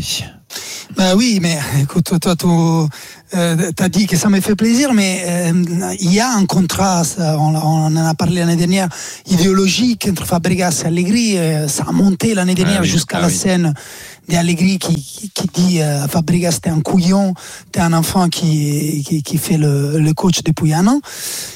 Bah oui, mais écoute, toi, tu euh, as dit que ça me fait plaisir, mais euh, il y a un contraste, on, on en a parlé l'année dernière, idéologique entre Fabregas et Allegri. Euh, ça a monté l'année dernière ah oui, jusqu'à ah la oui. scène d'Allegri qui, qui, qui dit euh, Fabregas, t'es un couillon, t'es un enfant qui, qui, qui fait le, le coach depuis un an.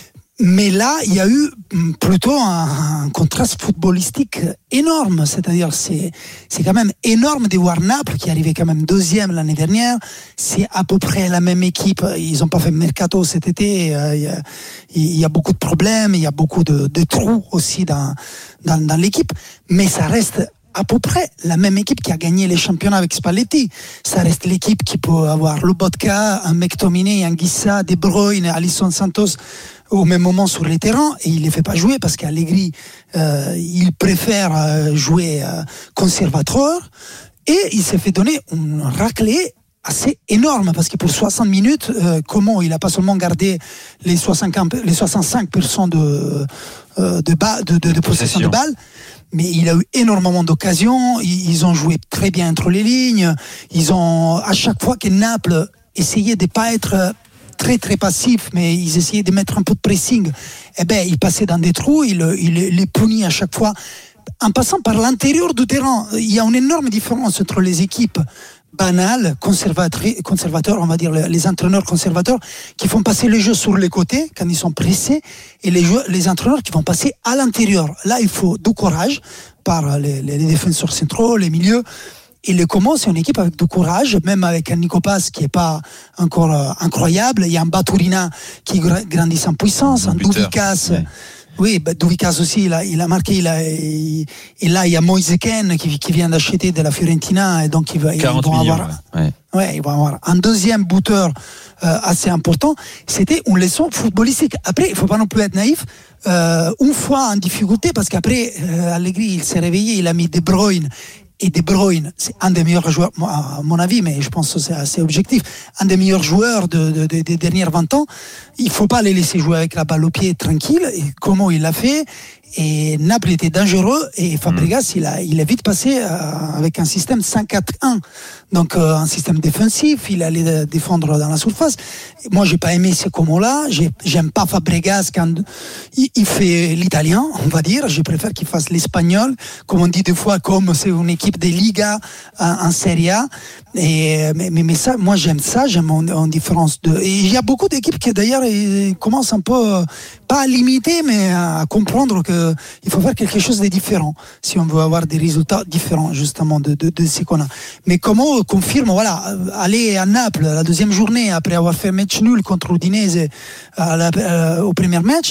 Mais là, il y a eu plutôt un, un contraste footballistique énorme. C'est-à-dire, c'est, c'est quand même énorme de voir Naples, qui arrivait quand même deuxième l'année dernière. C'est à peu près la même équipe. Ils n'ont pas fait mercato cet été. Il y a, il y a beaucoup de problèmes. Il y a beaucoup de, de trous aussi dans, dans, dans l'équipe. Mais ça reste à peu près la même équipe qui a gagné les championnats avec Spalletti. Ça reste l'équipe qui peut avoir Lobotka, un McTominay, un Guissa, De Bruyne, Alisson Santos au même moment sur les terrains, et il les fait pas jouer parce qu'Allegri euh, il préfère euh, jouer euh, conservateur, et il s'est fait donner une raclée assez énorme parce que pour soixante minutes, euh, comment il a pas seulement gardé les soixante-cinq les soixante-cinq pour cent de euh, de, ba, de, de, de possession de balles, mais il a eu énormément d'occasions. Ils, ils ont joué très bien entre les lignes. Ils ont, à chaque fois que Naples essayait de pas être très très passif, mais ils essayaient de mettre un peu de pressing, eh ben ils passaient dans des trous, ils, ils, ils les punissent à chaque fois en passant par l'intérieur du terrain. Il y a une énorme différence entre les équipes banales, conservateurs, on va dire les entraîneurs conservateurs qui font passer le jeu sur les côtés quand ils sont pressés, et les, jeux, les entraîneurs qui vont passer à l'intérieur. Là, il faut du courage par les, les défenseurs centraux, les milieux. Et le Como, c'est une équipe avec du courage, même avec un Nicopas qui est pas encore euh, incroyable. Il y a un Baturina qui grandit en puissance, un Douvikas. Ouais. Oui, bah, Douvikas aussi, il a, il a marqué. Il a, il, et là, il y a Moise Kean qui, qui vient d'acheter de la Fiorentina, et donc il va, il va avoir, ouais. Ouais, il va avoir un deuxième buteur euh, assez important. C'était une leçon footballistique. Après, il faut pas non plus être naïf. Euh, une fois en difficulté, parce qu'après, euh, Allegri, il s'est réveillé, il a mis De Bruyne. Et De Bruyne, c'est un des meilleurs joueurs, à mon avis, mais je pense que c'est assez objectif, un des meilleurs joueurs de, de, de, des dernières vingt ans. Il faut pas les laisser jouer avec la balle au pied tranquille. Et comment il l'a fait? Et Naples était dangereux, et Fabregas, mmh. il a, il a vite passé euh, avec un système cinq quatre un. Donc, euh, un système défensif, il allait défendre dans la surface. Et moi, j'ai pas aimé ce comment-là. J'ai, j'aime pas Fabregas quand il, il fait l'italien, on va dire. Je préfère qu'il fasse l'espagnol. Comme on dit des fois, comme c'est une équipe de Liga en, en Serie A. Et, mais, mais, mais ça, moi, j'aime ça, j'aime en, en différence de, et il y a beaucoup d'équipes qui, d'ailleurs, commencent un peu, pas à limiter, mais à comprendre que il faut faire quelque chose de différent si on veut avoir des résultats différents justement de, de, de ce qu'on a. Mais comment confirme, voilà, aller à Naples la deuxième journée après avoir fait un match nul contre Udinese à la, euh, au premier match,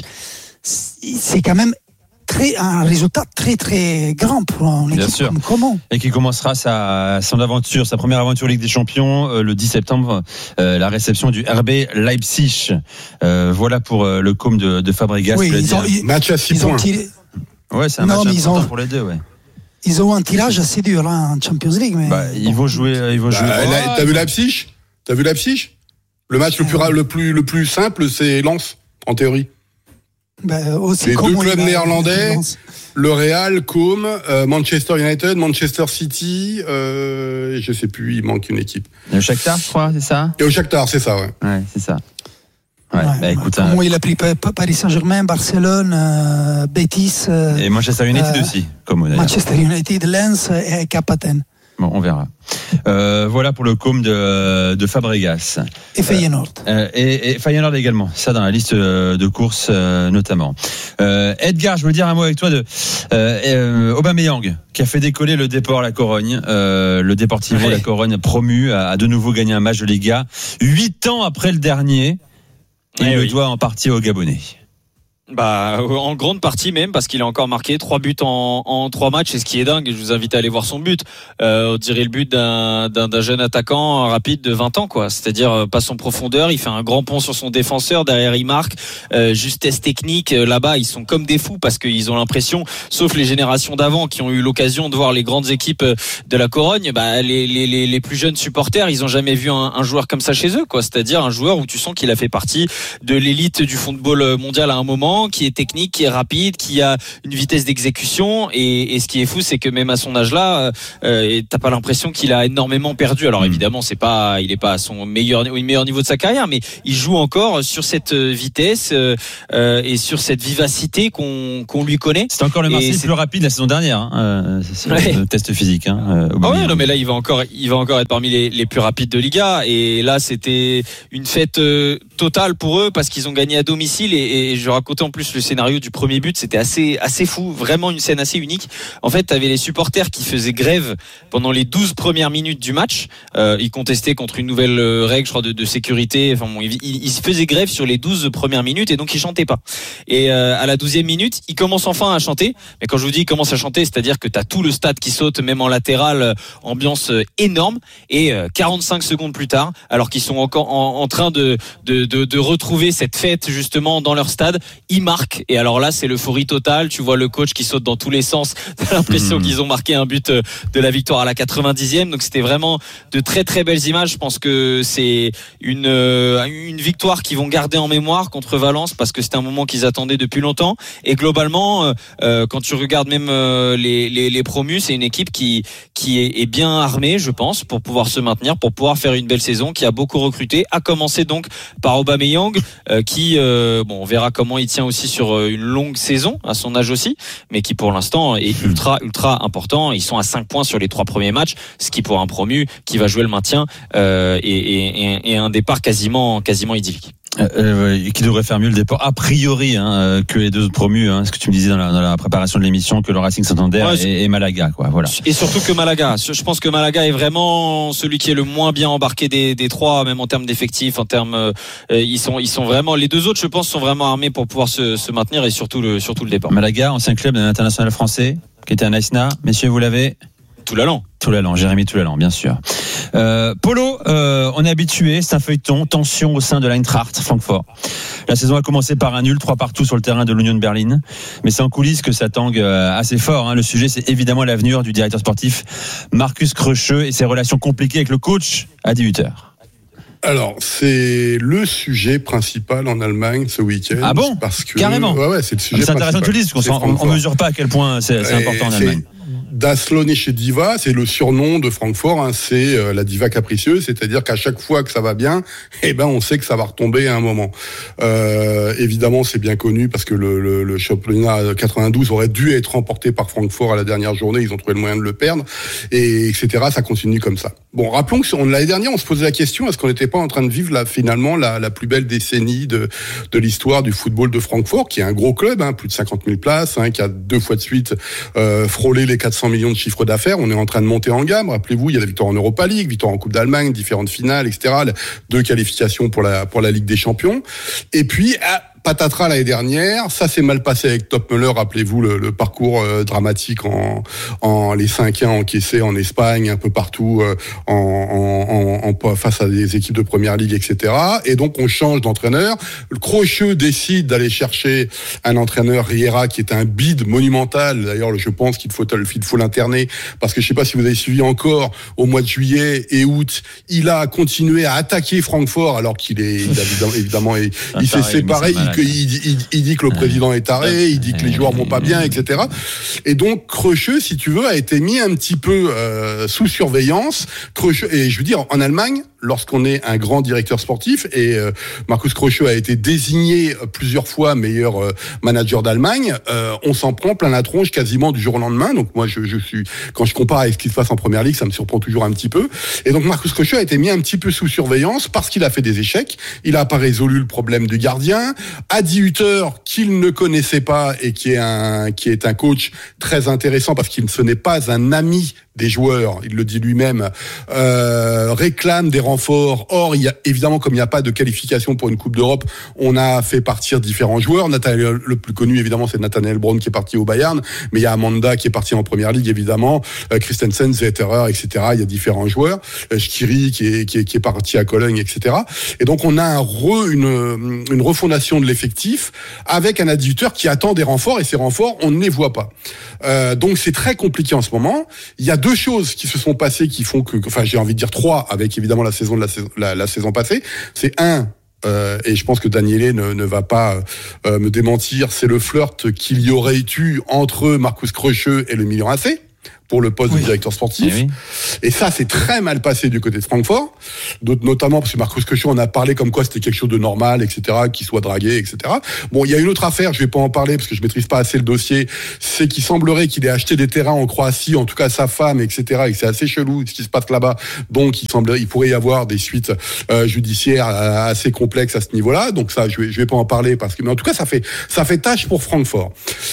c'est quand même très, un résultat très très grand pour une équipe. Bien sûr. Comme comment. Et qui commencera sa, son aventure, sa première aventure Ligue des Champions euh, le dix septembre, euh, la réception du R B Leipzig. Euh, voilà pour euh, le com de, de Fabregas. Oui, ils ont, ils, match à six points. Tiré... Ouais, c'est un non, match important ont... pour les deux, ouais. ils ont un tirage assez dur là, en Champions League. Mais... Bah, ils vont jouer. Ils vont jouer. Bah, là, t'as vu Leipzig ? T'as vu Leipzig ? Le match le plus, le plus, le plus simple, c'est Lens, en théorie. Bah, aussi les deux clubs va, néerlandais, le Real, Com, euh, Manchester United, Manchester City, euh, je sais plus, il manque une équipe. Le Shakhtar, je crois, c'est ça ? Et au Shakhtar, c'est ça, ouais. Ouais, c'est ça. Ouais, ouais, bah écoute, comment hein. il a pris Paris Saint-Germain, Barcelone, euh, Betis. Euh, et Manchester United euh, aussi, comme d'ailleurs. Manchester United, Lens et Cap Athènes. Bon, on verra. Euh, voilà pour le com de, de Fabregas. Et Feyenoord. Euh, et, et Feyenoord également. Ça dans la liste de courses euh, notamment. Euh, Edgar, je veux dire un mot avec toi de euh, euh, Aubameyang qui a fait décoller le Déport La Corogne. Euh, le Deportivo ouais. La Corogne promu a, a de nouveau gagné un match de Liga. Huit ans après le dernier. Et il oui. le doit en partie aux Gabonais. Bah, en grande partie même, parce qu'il a encore marqué trois buts en, en trois matchs, et ce qui est dingue, je vous invite à aller voir son but. Euh, on dirait le but d'un, d'un, d'un jeune attaquant rapide de vingt ans, quoi. C'est-à-dire, passe en profondeur, il fait un grand pont sur son défenseur, derrière il marque, euh, justesse technique, euh, là-bas, ils sont comme des fous, parce qu'ils ont l'impression, sauf les générations d'avant, qui ont eu l'occasion de voir les grandes équipes de la Corogne, bah, les, les, les, les plus jeunes supporters, ils ont jamais vu un, un joueur comme ça chez eux, quoi. C'est-à-dire un joueur où tu sens qu'il a fait partie de l'élite du football mondial à un moment, qui est technique, qui est rapide, qui a une vitesse d'exécution, et, et ce qui est fou, c'est que même à son âge-là, euh, t'as pas l'impression qu'il a énormément perdu. Alors évidemment, c'est pas, il est pas à son meilleur, au meilleur niveau de sa carrière, mais il joue encore sur cette vitesse euh, et sur cette vivacité qu'on, qu'on lui connaît. C'est encore le Marseille le plus rapide la saison dernière, hein. euh, c'est ouais. le test physique. Hein, euh, ah ouais, non, mais là, il va encore, il va encore être parmi les, les plus rapides de Liga. Et là, c'était une fête euh, totale pour eux parce qu'ils ont gagné à domicile. Et, et je racontais en plus le scénario du premier but, c'était assez assez fou, vraiment une scène assez unique. En fait, tu avais les supporters qui faisaient grève pendant les douze premières minutes du match. Euh, ils contestaient contre une nouvelle règle, je crois, de, de sécurité. Enfin bon, ils, ils faisaient grève sur les douze premières minutes et donc ils chantaient pas. Et euh, à la douzième minute, ils commencent enfin à chanter. Mais quand je vous dis ils commencent à chanter, c'est-à-dire que tu as tout le stade qui saute, même en latéral, ambiance énorme. Et euh, quarante-cinq secondes plus tard, alors qu'ils sont encore en, en train de, de, de, de retrouver cette fête justement dans leur stade, ils marquent. Et alors là, c'est l'euphorie totale. Tu vois le coach qui saute dans tous les sens. T'as l'impression mmh. qu'ils ont marqué un but de la victoire à la quatre-vingt-dixième. Donc c'était vraiment de très très belles images. Je pense que c'est une une victoire qu'ils vont garder en mémoire contre Valence parce que c'était un moment qu'ils attendaient depuis longtemps. Et globalement, euh, quand tu regardes même euh, les, les les promus, c'est une équipe qui qui est, est bien armée, je pense, pour pouvoir se maintenir, pour pouvoir faire une belle saison, qui a beaucoup recruté. À commencer donc par Aubameyang, euh, qui euh, bon, on verra comment il tient aussi sur une longue saison à son âge aussi, mais qui pour l'instant est ultra ultra important. Ils sont à cinq points sur les trois premiers matchs, ce qui pour un promu qui va jouer le maintien euh, et, et, et un départ quasiment quasiment idyllique. Euh, euh, qui devrait faire mieux le départ a priori hein, que les deux autres promus, hein, ce que tu me disais dans la, dans la préparation de l'émission, que le Racing Santander ouais, et, et Malaga, quoi. Voilà. Et surtout que Malaga, je pense que Malaga est vraiment celui qui est le moins bien embarqué des, des trois, même en termes d'effectifs, en termes, euh, ils sont, ils sont vraiment, les deux autres, je pense, sont vraiment armés pour pouvoir se, se maintenir et surtout le, surtout le départ. Malaga, ancien club d'un international français, qui était un Aïsna. Messieurs, vous l'avez? Toulalan. Toulalan, Jérémy Toulalan, bien sûr. Euh, Polo, euh, on est habitué, c'est un feuilleton, tension au sein de l'Eintracht Francfort. La saison a commencé par un nul, trois partout sur le terrain de l'Union de Berlin. Mais c'est en coulisses que ça tangue assez fort. Hein. Le sujet, c'est évidemment l'avenir du directeur sportif Markus Krösche et ses relations compliquées avec le coach à dix-huit heures. Alors, c'est le sujet principal en Allemagne ce week-end. Ah bon? Parce que, carrément. Ouais, ouais, c'est le sujet c'est intéressant principal. que tu le dises, parce qu'on ne mesure pas à quel point c'est, c'est important en Allemagne. Das Slonische Diva, c'est le surnom de Francfort, hein, c'est euh, la diva capricieuse, c'est-à-dire qu'à chaque fois que ça va bien, eh ben on sait que ça va retomber à un moment. Euh, évidemment, c'est bien connu parce que le, le, le championnat quatre-vingt-douze aurait dû être remporté par Francfort à la dernière journée, ils ont trouvé le moyen de le perdre, et etc. Ça continue comme ça. Bon, rappelons que l'année dernière, on se posait la question, est-ce qu'on n'était pas en train de vivre là, finalement la, la plus belle décennie de, de l'histoire du football de Francfort, qui est un gros club, hein, plus de cinquante mille places, hein, qui a deux fois de suite euh, frôlé les quatre cents millions de chiffre d'affaires. On est en train de monter en gamme. Rappelez-vous, il y a la victoire en Europa League, victoire en Coupe d'Allemagne, différentes finales, et cetera. Deux qualifications pour la pour la Ligue des Champions. Et puis, à, patatras l'année dernière, ça s'est mal passé avec Topmöller, rappelez-vous le, le parcours euh, dramatique en, en les cinq un encaissés en Espagne, un peu partout, euh, en, en, en, en, face à des équipes de première ligue, et cetera. Et donc on change d'entraîneur. Le Crocheux décide d'aller chercher un entraîneur, Riera, qui est un bide monumental. D'ailleurs, je pense qu'il faut, il faut l'interner, parce que je sais pas si vous avez suivi encore, au mois de juillet et août, il a continué à attaquer Francfort, alors qu'il est, il a, évidemment, il, il s'est séparé, il, il, il, il dit que le président est taré, il dit que les joueurs vont pas bien, et cetera. Et donc, Krösche, si tu veux, a été mis un petit peu euh, sous surveillance. Krösche, et je veux dire, en Allemagne, lorsqu'on est un grand directeur sportif, et euh, Markus Krösche a été désigné plusieurs fois meilleur euh, manager d'Allemagne, euh, on s'en prend plein la tronche quasiment du jour au lendemain. Donc moi, je, je suis, quand je compare avec ce qui se passe en Première Ligue, ça me surprend toujours un petit peu. Et donc Markus Krösche a été mis un petit peu sous surveillance parce qu'il a fait des échecs. Il a pas résolu le problème du gardien. Adi Hütter, qu'il ne connaissait pas et qui est un qui est un coach très intéressant parce qu'il ce n'est pas un ami des joueurs, il le dit lui-même, euh, réclame des renforts. Or, il y a évidemment, comme il n'y a pas de qualification pour une Coupe d'Europe, on a fait partir différents joueurs. Nathaniel, le plus connu, évidemment, c'est Nathaniel Braun qui est parti au Bayern, mais il y a Amanda qui est parti en Première Ligue, évidemment, euh, Christensen, Zetterer, et cetera. Il y a différents joueurs. Euh, Schiri qui est, qui est qui est parti à Cologne, et cetera. Et donc, on a un re, une une refondation de l'effectif avec un Adi Hütter qui attend des renforts, et ces renforts, on ne les voit pas. Euh, donc, c'est très compliqué en ce moment. Il y a deux choses qui se sont passées qui font que, enfin, j'ai envie de dire trois, avec évidemment la saison de la saison, la, la saison passée. C'est un, euh, et je pense que Daniele ne, ne va pas euh, me démentir, c'est le flirt qu'il y aurait eu entre Markus Krösche et le Milan A C pour le poste oui. de directeur sportif. Et, oui. et ça, c'est très mal passé du côté de Francfort, notamment parce que Markus Krösche en a parlé comme quoi c'était quelque chose de normal, et cetera, qu'il soit dragué, et cetera. Bon, il y a une autre affaire, je vais pas en parler parce que je maîtrise pas assez le dossier, c'est qu'il semblerait qu'il ait acheté des terrains en Croatie, en tout cas sa femme, et cetera, et que c'est assez chelou ce qui se passe là-bas. Donc, il semblerait, il pourrait y avoir des suites euh, judiciaires assez complexes à ce niveau-là. Donc ça, je vais, je vais pas en parler parce que, mais en tout cas, ça fait, ça fait tâche pour Francfort.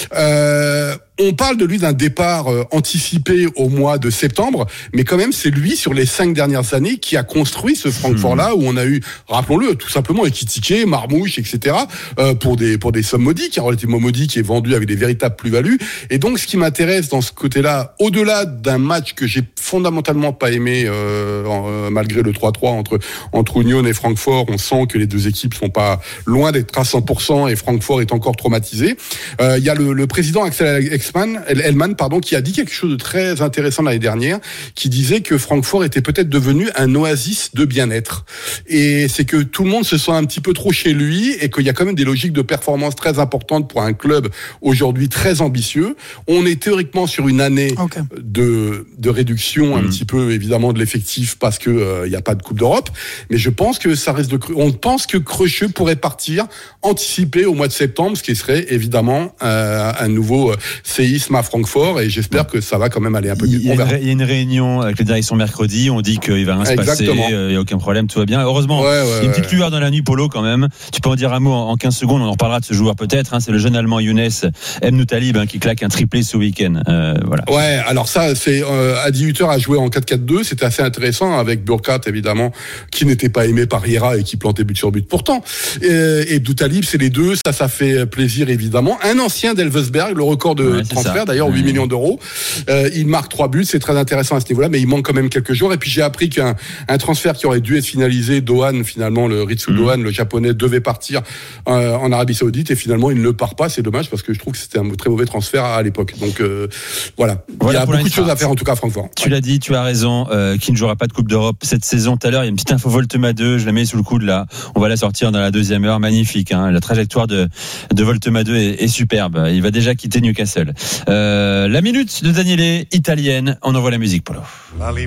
Euh, On parle de lui d'un départ euh, anticipé au mois de septembre, mais quand même c'est lui sur les cinq dernières années qui a construit ce Francfort-là, où on a eu, rappelons-le, tout simplement Ekitike, Marmouche, et cetera, euh, pour des pour des sommes modiques, relativement modiques, et vendu avec des véritables plus-values. Et donc ce qui m'intéresse dans ce côté-là, au-delà d'un match que j'ai fondamentalement pas aimé, euh, euh, malgré le trois trois entre entre Union et Francfort, on sent que les deux équipes sont pas loin d'être à cent pour cent et Francfort est encore traumatisé. Il euh, y a le, le président Axel Hellmann, pardon, qui a dit quelque chose de très intéressant l'année dernière, qui disait que Francfort était peut-être devenu un oasis de bien-être. Et c'est que tout le monde se sent un petit peu trop chez lui et qu'il y a quand même des logiques de performance très importantes pour un club aujourd'hui très ambitieux. On est théoriquement sur une année okay. de, de réduction mmh. un petit peu, évidemment, de l'effectif parce que euh, il n'y a pas de Coupe d'Europe. Mais je pense que ça reste de, on pense que Krösche pourrait partir, anticiper au mois de septembre, ce qui serait évidemment euh, un nouveau euh, séisme à Francfort, et j'espère que ça va quand même aller un peu mieux. Il y a, une, il y a une réunion avec la direction mercredi, on dit qu'il va rien se passer, il euh, n'y a aucun problème, tout va bien. Heureusement, ouais, ouais, il y a une petite lueur dans la nuit, Polo, quand même. Tu peux en dire un mot en quinze secondes, on en reparlera de ce joueur peut-être, hein, c'est le jeune allemand Younes Mnoutalib hein, qui claque un triplé ce week-end. Euh, voilà. Ouais, alors ça, c'est euh, Adi Hütter a joué en quatre quatre deux, c'était assez intéressant, avec Burkhardt évidemment, qui n'était pas aimé par Riera et qui plantait but sur but pourtant. Et, et Mnoutalib, c'est les deux, ça, ça fait plaisir évidemment. Un ancien d'Elversberg, le record de ouais, transfert, d'ailleurs, huit millions d'euros. Euh, il marque trois buts, c'est très intéressant à ce niveau-là, mais il manque quand même quelques jours. Et puis j'ai appris qu'un un transfert qui aurait dû être finalisé, Dohan, finalement, le Ritsu mmh. Dohan, le japonais, devait partir euh, en Arabie Saoudite, et finalement il ne part pas. C'est dommage parce que je trouve que c'était un très mauvais transfert à l'époque. Donc euh, voilà. voilà, il y a beaucoup de choses à faire en tout cas à Francfort. Tu l'as dit, tu as raison, euh, qui ne jouera pas de Coupe d'Europe cette saison. Tout à l'heure, il y a une petite info Voltema deux, je la mets sous le coude là. On va la sortir dans la deuxième heure, magnifique. Hein. La trajectoire de de Voltema deux est, est superbe. Il va déjà quitter Newcastle. Euh, la minute de Daniele italienne, on envoie la musique, Polo.